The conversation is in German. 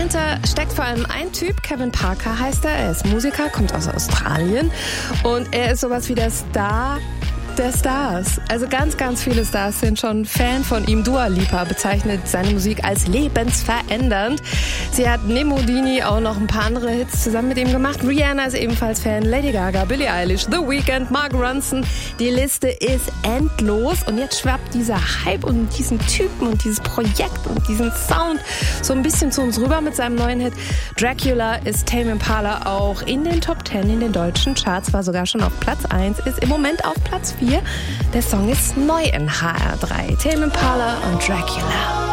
Dahinter steckt vor allem ein Typ, Kevin Parker heißt er. Er ist Musiker, kommt aus Australien und er ist sowas wie der Star der Stars. Also ganz, ganz viele Stars sind schon Fan von ihm. Dua Lipa bezeichnet seine Musik als lebensverändernd. Sie hat neben Houdini auch noch ein paar andere Hits zusammen mit ihm gemacht. Rihanna ist ebenfalls Fan, Lady Gaga, Billie Eilish, The Weeknd, Mark Ronson. Die Liste ist endlos und jetzt schwappt dieser Hype und diesen Typen und dieses Projekt und diesen Sound so ein bisschen zu uns rüber mit seinem neuen Hit. Dracula ist Tame Impala auch in den Top 10 in den deutschen Charts, war sogar schon auf Platz 1, ist im Moment auf Platz 4. Der Song ist neu in HR3. Tame Impala und Dracula.